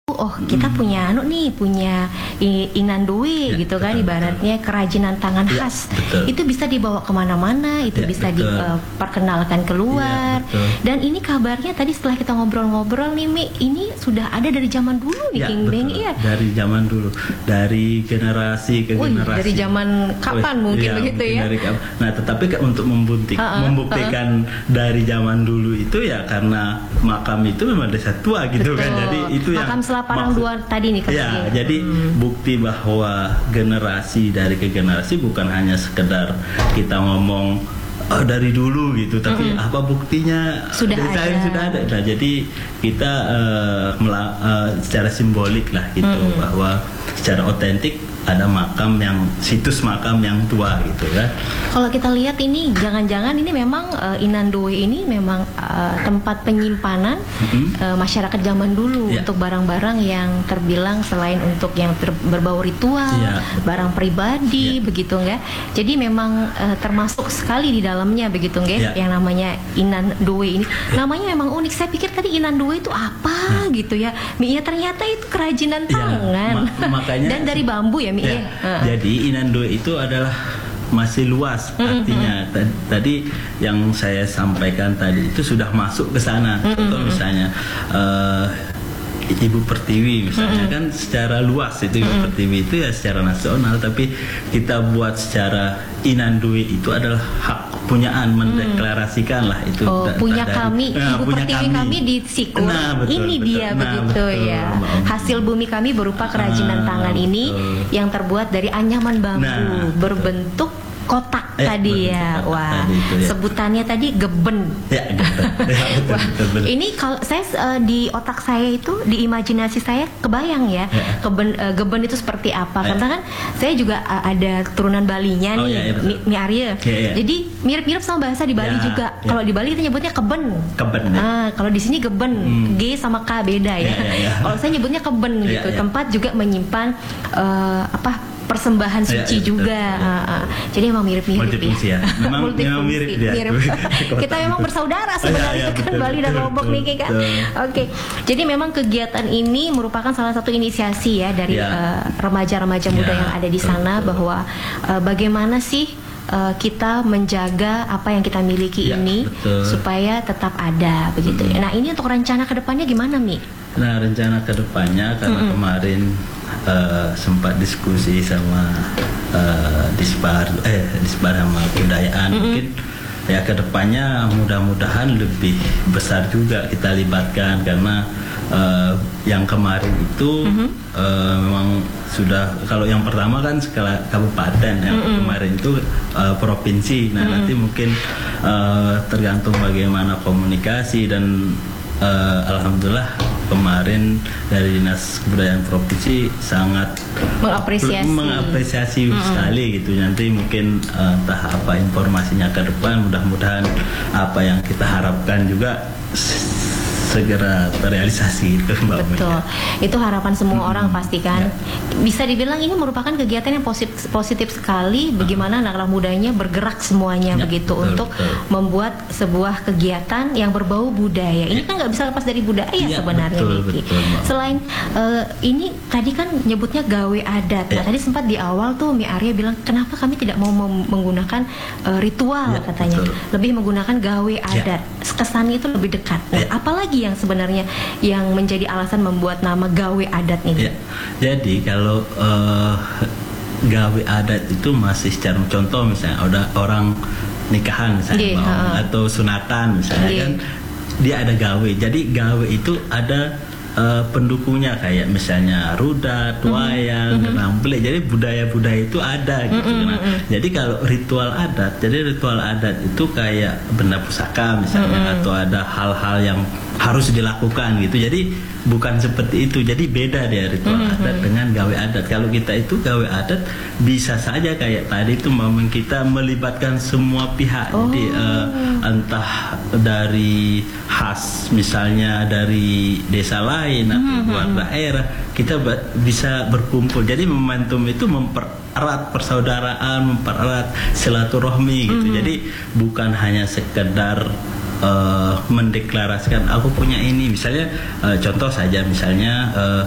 oh kita punya punya inandue gitu kan, ibaratnya kerajinan tangan khas. Itu bisa dibawa kemana-mana, itu bisa diperkenalkan keluar. Dan ini kabarnya tadi setelah kita ngobrol-ngobrol nih Mi, ini sudah ada dari zaman dulu nih King Beng. Iya, dari zaman dulu, dari generasi ke generasi. Dari zaman kapan mungkin begitu ya? Nah, tetapi untuk membuktikan dari zaman dulu itu ya karena makam itu memang desa tua gitu kan. Jadi itu makam Selaparang Dua tadi nih. Ya, jadi bukti bahwa generasi dari ke generasi bukan hanya sekedar kita ngomong dari dulu gitu, tapi apa buktinya sudah ada. Nah, jadi kita secara simbolik lah gitu, bahwa secara otentik ada situs makam yang tua gitu ya. Kalau kita lihat ini, jangan-jangan ini memang Inandue ini memang tempat penyimpanan masyarakat zaman dulu untuk barang-barang yang terbilang selain untuk yang berbau ritual, barang pribadi begitu nggak? Jadi memang termasuk sekali di dalamnya begitu nggak? Yang namanya Inandue ini, namanya memang unik. Saya pikir tadi Inandue itu apa gitu ya? Ya ternyata itu kerajinan tangan. Makanya dan dari bambu ya. Jadi Inandue itu adalah masih luas, artinya tadi yang saya sampaikan tadi itu sudah masuk ke sana. Contoh misalnya Ibu Pertiwi misalnya kan secara luas itu Ibu Pertiwi itu ya secara nasional, tapi kita buat secara Inandue itu adalah hak kepunyaan, mendeklarasikan lah itu. Punya kami, Ibu Pertiwi kami di Sikur. Ini dia begitu ya. Hasil bumi kami berupa kerajinan tangan ini yang terbuat dari anyaman bambu berbentuk kotak tadi ya. Wah, sebutannya tadi geben. Ini kalau saya di otak saya itu, di imajinasi saya kebayang ya, geben itu seperti apa. Karena kan saya juga ada turunan Balinya nih, Mi Arya. Jadi mirip-mirip sama bahasa di Bali juga. Kalau di Bali kita nyebutnya keben. Kalau di sini geben, G sama K beda ya. Kalau saya nyebutnya keben gitu. Tempat juga menyimpan persembahan suci juga. Jadi memang mirip-mirip ya. Memang mirip dia. Kita memang bersaudara sebenarnya kan, Bali dan Lombok nih kan. Oke. Jadi memang kegiatan ini merupakan salah satu inisiasi ya dari remaja-remaja muda yang ada di sana, bahwa bagaimana sih kita menjaga apa yang kita miliki ini supaya tetap ada begitu ya. Nah, ini untuk rencana kedepannya gimana Mi? Nah, rencana kedepannya karena kemarin sempat diskusi sama Disbar sama kebudayaan, mungkin ya kedepannya mudah-mudahan lebih besar juga kita libatkan, karena yang kemarin itu memang sudah, kalau yang pertama kan skala kabupaten, yang kemarin itu provinsi. Nah, nanti mungkin tergantung bagaimana komunikasi, dan alhamdulillah kemarin dari Dinas Kebudayaan Provinsi sangat mengapresiasi sekali gitu. Nanti mungkin entah apa informasinya ke depan, mudah-mudahan apa yang kita harapkan juga segera terrealisasi itu Mbak. Betul, itu harapan semua orang pastikan. Bisa dibilang ini merupakan kegiatan yang positif sekali, bagaimana anak-anak mudanya bergerak semuanya begitu untuk membuat sebuah kegiatan yang berbau budaya. Ini kan nggak bisa lepas dari budaya sebenarnya. Selain ini tadi kan nyebutnya gawe adat. Nah, tadi sempat di awal tuh Mi Arya bilang kenapa kami tidak mau menggunakan ritual katanya, lebih menggunakan gawe adat. Kesannya itu lebih dekat. Nah, apalagi yang sebenarnya yang menjadi alasan membuat nama gawe adat ini? Jadi kalau gawe adat itu masih secara contoh, misalnya ada orang nikahan misalnya atau sunatan misalnya kan, dia ada gawe. Jadi gawe itu ada pendukungnya, kayak misalnya rudat, wayang, rambele. Jadi budaya-budaya itu ada gitu. Jadi kalau ritual adat, itu kayak benda pusaka misalnya, atau ada hal-hal yang harus dilakukan gitu. Jadi bukan seperti itu. Jadi beda dia ritual adat dengan gawe adat. Kalau kita itu gawe adat bisa saja kayak tadi itu memang kita melibatkan semua pihak. Jadi entah dari khas misalnya dari desa lain atau luar daerah, kita bisa berkumpul. Jadi momentum itu mempererat persaudaraan, mempererat silaturahmi gitu. Jadi bukan hanya sekedar mendeklarasikan aku punya ini, misalnya contoh saja misalnya